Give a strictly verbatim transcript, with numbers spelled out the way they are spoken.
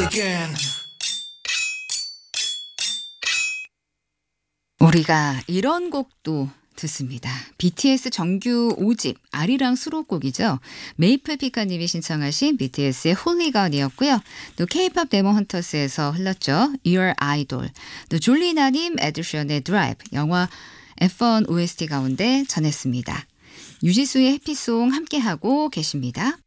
again. 우리가 이런 곡도 듣습니다. 비티에스 정규 오 집 아리랑 수록곡이죠. 메이플 피카님이 신청하신 비티에스의 홀리건이었고요. 또 K-팝 데모 헌터스에서 흘렀죠. Your Idol. 또 졸리나님 에드션의 드라이브 영화 에프 원 오에스티 가운데 전했습니다. 유지수의 해피송 함께하고 계십니다.